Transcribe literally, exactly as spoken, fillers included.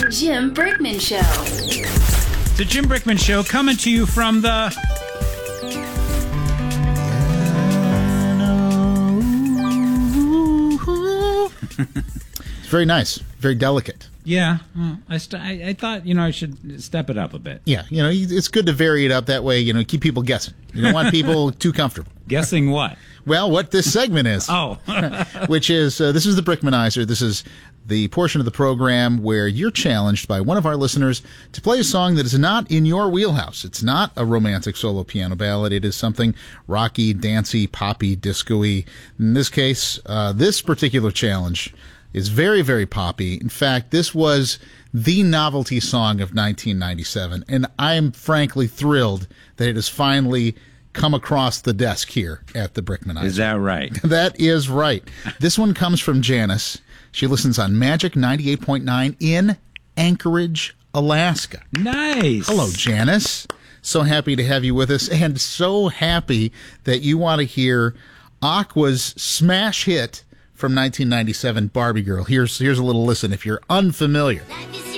Jim Brickman Show. The Jim Brickman Show coming to you from the... It's very nice, very delicate. Yeah, well, I, st- I I thought, you know, I should step it up a bit. Yeah, you know, it's good to vary it up that way, you know, keep people guessing. You don't want people too comfortable. Guessing what? Well, what this segment is. Oh. Which is, uh, this is the Brickmanizer. This is the portion of the program where you're challenged by one of our listeners to play a song that is not in your wheelhouse. It's not a romantic solo piano ballad. It is something rocky, dancey, poppy, disco-y. In this case, uh, this particular challenge is very, very poppy. In fact, this was the novelty song of nineteen ninety-seven, and I'm frankly thrilled that it has finally come across the desk here at the Brickmanizer. Is that right? That is right. This one comes from Janice. She listens on Magic ninety-eight point nine in Anchorage, Alaska. Nice. Hello, Janice. So happy to have you with us, and so happy that you want to hear Aqua's smash hit from nineteen ninety-seven, Barbie Girl. Here's here's a little listen if you're unfamiliar. Life is